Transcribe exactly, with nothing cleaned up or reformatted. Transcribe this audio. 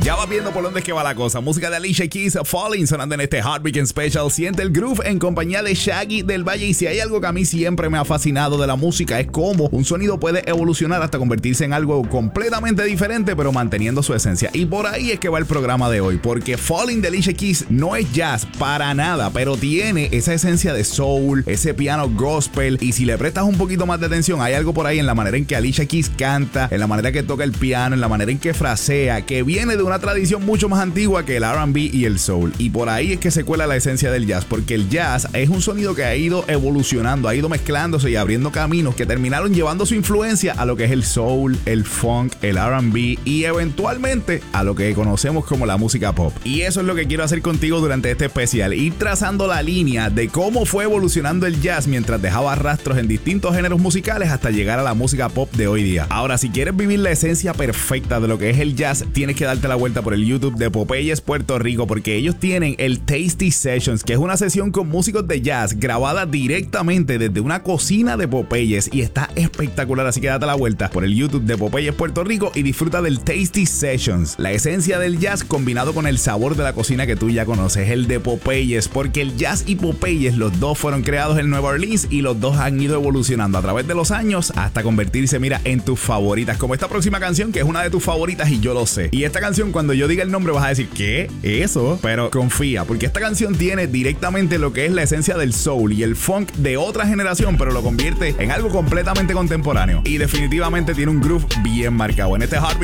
Ya vas viendo por dónde es que va la cosa. Música de Alicia Keys, Falling, sonando en este Hot Weekend Special. Siente el groove en compañía de Shaggy del Valle. Y si hay algo que a mí siempre me ha fascinado de la música, es cómo un sonido puede evolucionar hasta convertirse en algo completamente diferente, pero manteniendo su esencia. Y por ahí es que va el programa de hoy, porque Falling de Alicia Keys no es jazz para nada, pero tiene esa esencia de soul, ese piano gospel. Y si le prestas un poquito más de atención, hay algo por ahí en la manera en que Alicia Keys canta, en la manera que toca el piano, en la manera en que frasea, que viene de una tradición mucho más antigua que el R and B y el soul. Y por ahí es que se cuela la esencia del jazz, porque el jazz es un sonido que ha ido evolucionando, ha ido mezclándose y abriendo caminos que terminaron llevando su influencia a lo que es el soul, el funk, el R and B y eventualmente a lo que conocemos como la música pop. Y eso es lo que quiero hacer contigo durante este especial, ir trazando la línea de cómo fue evolucionando el jazz mientras dejaba rastros en distintos géneros musicales hasta llegar a la música pop de hoy día. Ahora, si quieres vivir la esencia perfecta de lo que es el jazz, tienes que darte la vuelta por el YouTube de Popeyes Puerto Rico, porque ellos tienen el Tasty Sessions, que es una sesión con músicos de jazz grabada directamente desde una cocina de Popeyes y está espectacular. Así que date la vuelta por el YouTube de Popeyes Puerto Rico y disfruta del Tasty Sessions, la esencia del jazz combinado con el sabor de la cocina que tú ya conoces, el de Popeyes, porque el jazz y Popeyes, los dos fueron creados en Nueva Orleans y los dos han ido evolucionando a través de los años hasta convertirse, mira, en tus favoritas, como esta próxima canción que es una de tus favoritas y yo lo sé. Y esta canción, cuando yo diga el nombre vas a decir, ¿qué? ¿Eso? Pero confía, porque esta canción tiene directamente lo que es la esencia del soul y el funk de otra generación, pero lo convierte en algo completamente contemporáneo y definitivamente tiene un groove bien marcado. En este Hot